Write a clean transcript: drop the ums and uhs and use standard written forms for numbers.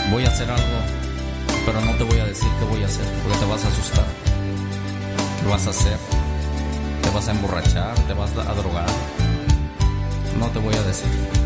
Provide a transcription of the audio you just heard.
voy a hacer algo, pero no te voy a decir qué voy a hacer, porque te vas a asustar. ¿Qué vas a hacer? ¿Te vas a emborrachar? ¿Te vas a drogar? No te voy a decir.